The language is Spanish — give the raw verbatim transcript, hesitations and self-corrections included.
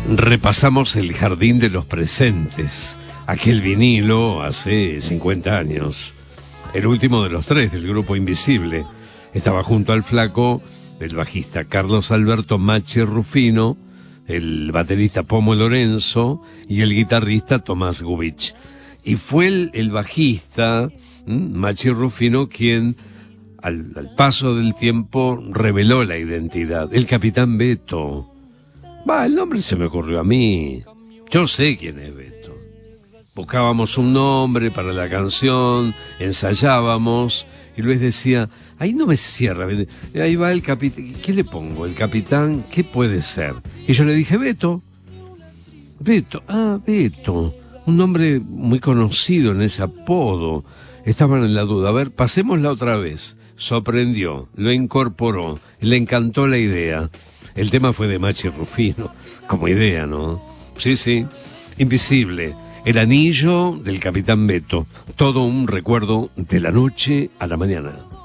Repasamos el jardín de los presentes, aquel vinilo hace cincuenta años. El último de los tres del grupo Invisible. Estaba junto al flaco el bajista Carlos Alberto Machi Rufino, el baterista Pomo Lorenzo y el guitarrista Tomás Gubich. Y fue el, el bajista, ¿m? Machi Rufino, quien al, al paso del tiempo reveló la identidad. El Capitán Beto. Va, el nombre se me ocurrió a mí. Yo sé quién es Beto. Buscábamos un nombre para la canción, ensayábamos, y Luis decía, ahí no me cierra, ahí va el capitán, ¿qué le pongo? ¿El capitán? ¿Qué puede ser? Y yo le dije, Beto. Beto, ah, Beto, un nombre muy conocido en ese apodo. Estaban en la duda. A ver, pasémosla otra vez. Sorprendió, lo incorporó, le encantó la idea. El tema fue de Machi Rufino, como idea, ¿no? Sí, sí, Invisible, el anillo del Capitán Beto, todo un recuerdo de la noche a la mañana.